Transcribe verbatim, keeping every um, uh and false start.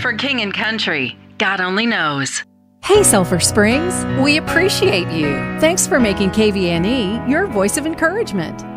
For King and Country, God only knows. Hey, Sulphur Springs, we appreciate you. Thanks for making K V N E your voice of encouragement.